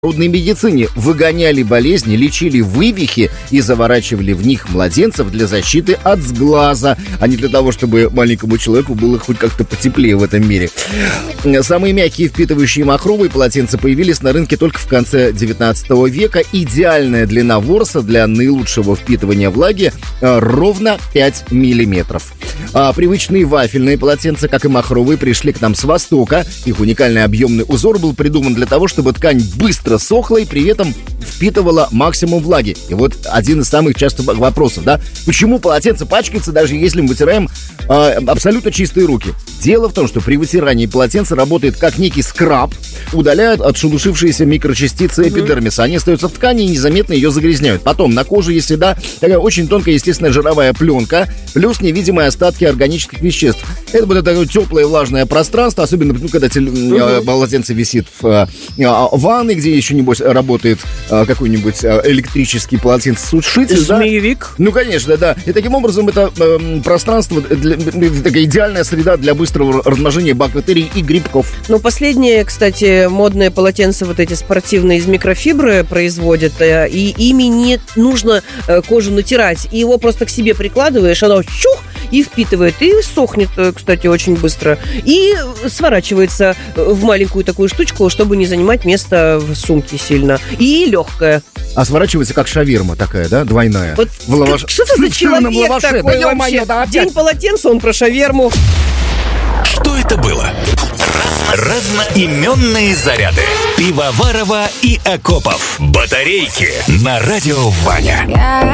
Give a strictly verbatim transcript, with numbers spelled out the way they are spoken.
народной медицине выгоняли болезни, лечили вывихи и заворачивали в них младенцев для защиты от сглаза, а не для того, чтобы маленькому человеку было хоть как-то потеплее в этом мире. Самые мягкие впитывающие махровые полотенца появились на рынке только в конце девятнадцатого века. Идеальная длина ворса для наилучшего впитывания влаги ровно пять миллиметров. А привычные вафельные полотенца, как и махровые, пришли к нам с Востока. Их уникальный объемный узор был придуман для того, чтобы ткань быстро сохла и при этом впитывала максимум влаги. И вот один из самых частых вопросов, да? Почему полотенце пачкается, даже если мы вытираем э, абсолютно чистые руки? Дело в том, что при вытирании полотенца работает как некий скраб, удаляют отшелушившиеся микрочастицы эпидермиса. Они остаются в ткани и незаметно ее загрязняют. Потом на коже есть всегда такая очень тонкая, естественная жировая пленка, плюс невидимые остатки органических веществ. Это будет такое теплое влажное пространство, особенно ну, когда теле, uh-huh. полотенце висит в э, ванной, где еще, небось, работает э, какой-нибудь э, электрический полотенцесушитель. Змеевик. Да? Ну, конечно, да. И таким образом это э, пространство, для, такая идеальная среда для быстрого размножения бактерий и грибков. Ну, последние, кстати, модные полотенца вот эти спортивные из микрофибры производят, э, и ими не нужно э, кожу натирать. И его просто к себе прикладываешь, оно чух, и впитывает, и сохнет, кстати, очень быстро. И сворачивается в маленькую такую штучку, чтобы не занимать место в сумке сильно. И легкая. А сворачивается как шаверма такая, да, двойная. Вот лаваш... Что ты за человек такой вообще? Моё, да, День полотенца, он про шаверму. Что это было? Разноименные заряды. Пивоварова и Акопов. Батарейки на радио Ваня.